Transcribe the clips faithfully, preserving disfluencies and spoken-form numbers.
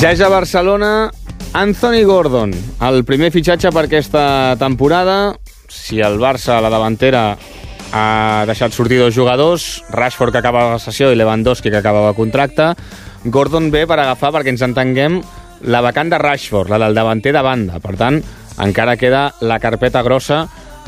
Ja és a Barcelona Anthony Gordon, el primer fitxatge per aquesta temporada. Si el Barça, a la davantera, ha deixat sortir dos jugadors, Rashford, que acaba la sessió, i Lewandowski, que acabava contracte, Gordon ve per agafar, perquè ens entenguem, la vacant de Rashford, la del davanter de banda. Per tant, encara queda la carpeta grossa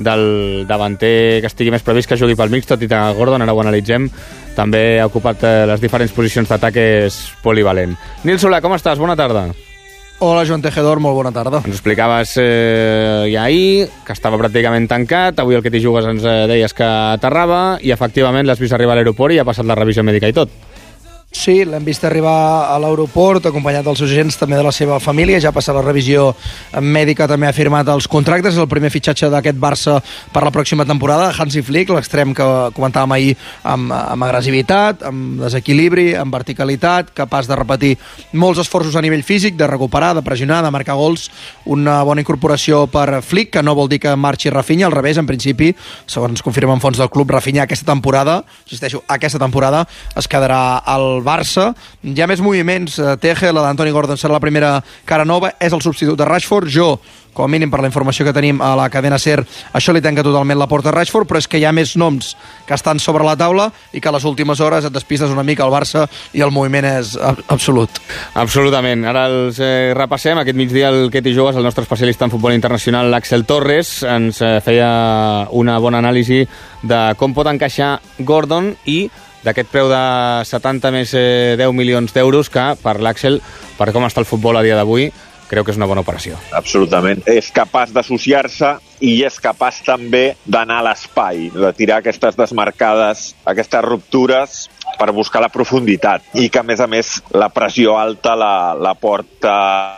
del davanter que estigui més previst que jugui pel mig, tot i que Gordon, ara ho analitzem, també ha ocupat les diferents posicions d'atac, és polivalent. Nil Solà, com estàs? Bona tarda. Hola, Joan Tejedor, molt bona tarda. Ens explicaves eh, ja ahir que estava pràcticament tancat, avui el que t'hi jugues ens eh, deies que aterrava, i efectivament l'has vist arribar a l'aeroport i ha passat la revisió mèdica i tot. Sí, l'hem vist arribar a l'aeroport, acompanyat dels seus agents, també de la seva família. Ja ha passat la revisió mèdica, també ha firmat els contractes. És el primer fitxatge d'aquest Barça per la pròxima temporada. Hansi Flick, l'extrem que comentàvem ahir, amb, amb agressivitat, amb desequilibri, amb verticalitat, capaç de repetir molts esforços a nivell físic, de recuperar, de pressionar, de marcar gols. Una bona incorporació per Flick, que no vol dir que marxi Rafinha, al revés, en principi, segons confirmen fons del club, Rafinha aquesta temporada, insisteixo, aquesta temporada es quedarà al Barça. Hi ha més moviments. Teje, la d'Anthony Gordon, serà la primera cara nova, és el substitut de Rashford. Jo, com a mínim per la informació que tenim a la cadena SER, això li tanca totalment la porta a Rashford, però és que hi ha més noms que estan sobre la taula i que a les últimes hores et despistes una mica al Barça i el moviment és absolut. Absolutament. Ara els eh, repassem. Aquest migdia el que t'hi jugues, el nostre especialista en futbol internacional, l'Àxel Torres, ens eh, feia una bona anàlisi de com pot encaixar Gordon i d'aquest preu de setanta més eh, deu milions d'euros que, per l'Àxel, per com està el futbol a dia d'avui, creu que és una bona operació. Absolutament. És capaç d'associar-se i és capaç també d'anar a l'espai, de tirar aquestes desmarcades, aquestes ruptures per buscar la profunditat. I que, a més a més, la pressió alta la, la porta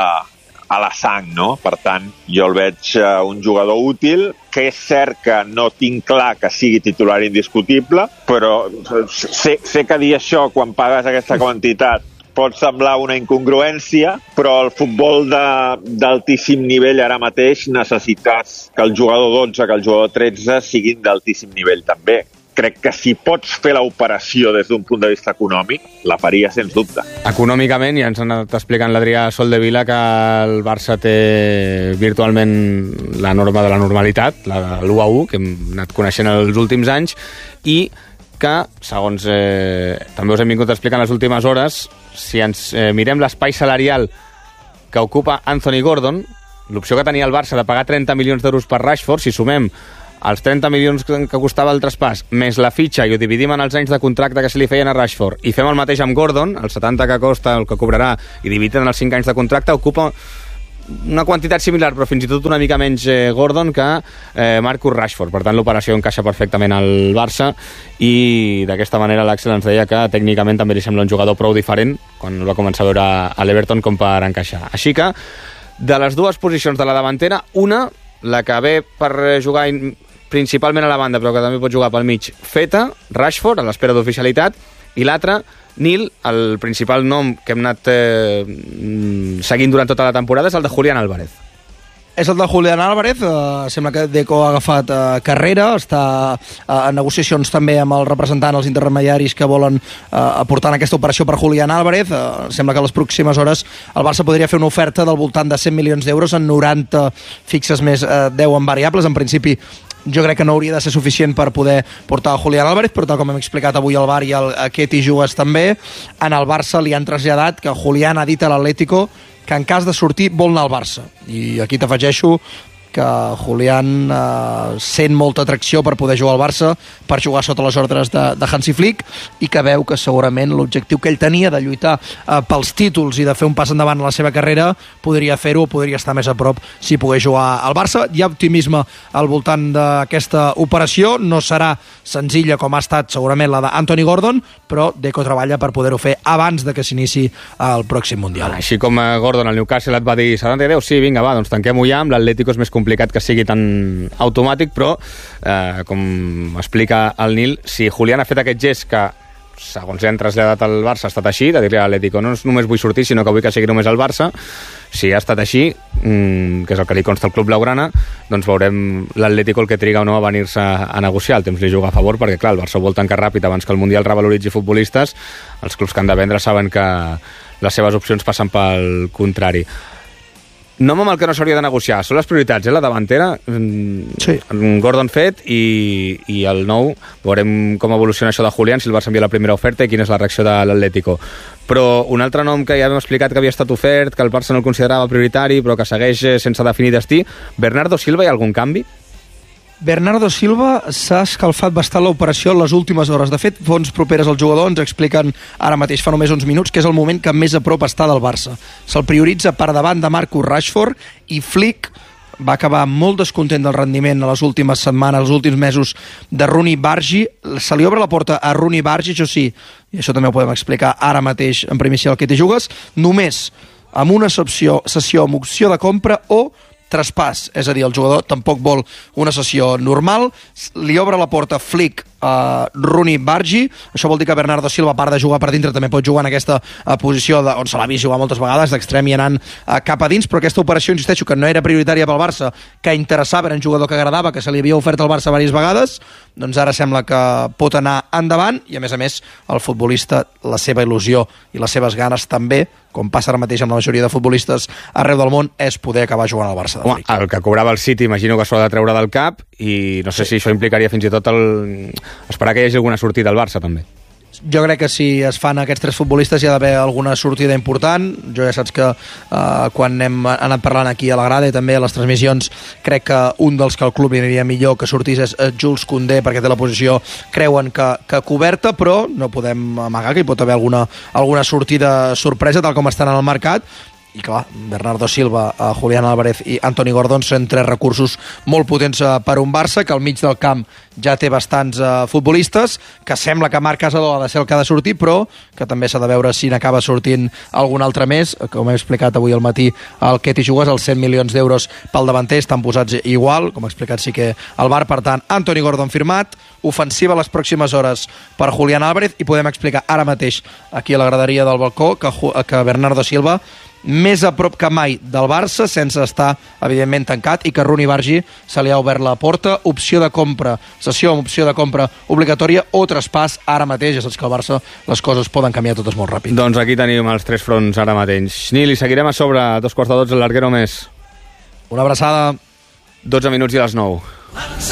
a la sang, no? Per tant, jo el veig uh, un jugador útil, que és cert que no tinc clar que sigui titular indiscutible, però sé, sé que dir això quan pagues aquesta quantitat pot semblar una incongruència, però el futbol d'altíssim nivell ara mateix necessites que el jugador dotze, que el jugador tretze siguin d'altíssim nivell també. Crec que si pots fer l'operació des d'un punt de vista econòmic, la faria sens dubte. Econòmicament, ja ens ha anat explicant l'Adrià Soldevila que el Barça té virtualment la norma de la normalitat, la de l'u a u, que hem anat coneixent els últims anys, i que, segons eh, també us hem vingut explicant les últimes hores, si ens eh, mirem l'espai salarial que ocupa Anthony Gordon, l'opció que tenia el Barça de pagar trenta milions d'euros per Rashford, si sumem els trenta milions que costava el traspàs, més la fitxa, i ho dividim en els anys de contracte que se li feien a Rashford, i fem el mateix amb Gordon, els setanta que costa, el que cobrarà, i dividit en els cinc anys de contracte, ocupa una quantitat similar, però fins i tot una mica menys eh, Gordon que eh, Marcus Rashford. Per tant, l'operació encaixa perfectament al Barça, i d'aquesta manera l'Àxel ens deia que tècnicament també li sembla un jugador prou diferent quan el va començar a veure a l'Everton com per encaixar. Així que, de les dues posicions de la davantera, una, la que ve per jugar principalment a la banda, però que també pot jugar pel mig, feta, Rashford, a l'espera d'oficialitat, i l'altra, Nil, el principal nom que hem anat eh, seguint durant tota la temporada és el de Julián Álvarez. És el de Julián Álvarez, eh, sembla que Deco ha agafat eh, carrera, està eh, en negociacions també amb el representant, els intermediaris que volen eh, aportar en aquesta operació per Julián Álvarez. Eh, sembla que a les pròximes hores el Barça podria fer una oferta del voltant de cent milions d'euros, en noranta fixes més eh, deu en variables. En principi, jo crec que no hauria de ser suficient per poder portar a Julián Álvarez, però tal com hem explicat avui al bar i el, aquest hi jugues també, en el Barça li han traslladat que Julián ha dit a l'Atlético que en cas de sortir vol anar al Barça. I aquí t'afegeixo que Julián eh, sent molta atracció per poder jugar al Barça, per jugar sota les ordres de, de Hansi Flick, i que veu que segurament l'objectiu que ell tenia de lluitar eh, pels títols i de fer un pas endavant a la seva carrera podria fer-ho, podria estar més a prop si pogués jugar al Barça. Hi ha optimisme al voltant d'aquesta operació, no serà senzilla com ha estat segurament la d'Anthony Gordon, però Deco treballa per poder-ho fer abans de que s'inici el pròxim Mundial. Així com Gordon al Newcastle et va dir setanta i deu, sí, vinga, va, doncs tanquem-ho ja, amb l'Atlético és més complicat que sigui tan automàtic, però eh, com explica el Nil, si Julián ha fet aquest gest que segons li han traslladat al Barça, ha estat així, de dir-li a l'Atlético no només vull sortir, sinó que vull que sigui només el Barça. Si ha estat així, mmm, que és el que li consta al club blaugrana, doncs veurem l'Atlético el que triga o no a venir-se a negociar. El temps li juga a favor perquè, clar, el Barça vol tancar ràpid abans que el Mundial revaloritzi futbolistes. Els clubs que han de vendre saben que les seves opcions passen pel contrari. Nom amb el que no s'hauria de negociar. Són les prioritats, eh? La davantera, sí. Gordon fet i, i el nou. Veurem com evoluciona això de Julián, si el Barça envia la primera oferta i quina és la reacció de l'Atlético. Però un altre nom que ja hem explicat que havia estat ofert, que el Barça no el considerava prioritari, però que segueix sense definir destí. Bernardo Silva, hi ha algun canvi? Bernardo Silva s'ha escalfat bastant l'operació en les últimes hores. De fet, fonts properes al jugador ens expliquen ara mateix, fa només uns minuts, que és el moment que més a prop està del Barça. Se'l prioritza per davant de Marcus Rashford i Flick va acabar molt descontent del rendiment a les últimes setmanes, els últims mesos de Rooney Bargi. Se li obre la porta a Rooney Bargi, això sí, i això també ho podem explicar ara mateix en primícia al Que t'hi jugues, només amb una sessió, sessió amb opció de compra o traspàs, és a dir, el jugador tampoc vol una sessió normal, li obre la porta Flick a Rooney Bargi. Això vol dir que Bernardo Silva, a part de jugar per dintre, també pot jugar en aquesta uh, posició de, on se l'ha vist jugar moltes vegades, d'extrem i anant uh, cap a dins, però aquesta operació, insisteixo, que no era prioritària pel Barça, que interessava, era un jugador que agradava, que se li havia ofert al Barça diverses vegades, doncs ara sembla que pot anar endavant, i a més a més el futbolista, la seva il·lusió i les seves ganes també, com passa ara mateix amb la majoria de futbolistes arreu del món, és poder acabar jugant al Barça. Home, el que cobrava el City imagino que s'ho ha de treure del cap, i no sé sí. si això implicaria fins i tot el... esperar que hi hagi alguna sortida al Barça també. Jo crec que si es fan aquests tres futbolistes hi ha d'haver alguna sortida important. Jo ja saps que uh, quan hem anat parlant aquí a la grada i també a les transmissions, crec que un dels que el club li aniria millor que sortís és Jules Koundé, perquè té la posició, creuen que, que coberta, però no podem amagar que hi pot haver alguna, alguna sortida sorpresa tal com estan en el mercat. I clar, Bernardo Silva, Julián Álvarez i Anthony Gordon són tres recursos molt potents per un Barça que al mig del camp ja té bastants uh, futbolistes, que sembla que Marc Casadó ha de ser el que ha de sortir, però que també s'ha de veure si n'acaba sortint algun altre més. Com he explicat avui al matí al Que t'hi jugues, els cent milions d'euros pel davanter estan posats igual, com ha explicat sí que el Bar. Per tant, Anthony Gordon firmat, ofensiva les pròximes hores per Julián Álvarez, i podem explicar ara mateix aquí a la graderia del balcó que, que Bernardo Silva més a prop que mai del Barça, sense estar evidentment tancat, i que Rooney Bargi se li ha obert la porta. Opció de compra, sessió amb opció de compra obligatòria o traspàs ara mateix. Ja saps que al Barça les coses poden canviar totes molt ràpid. Doncs aquí tenim els tres fronts ara mateix. Nil, i seguirem a sobre, a dos quarts de dotze, el Larguero més. Una abraçada. dotze minuts i les nou.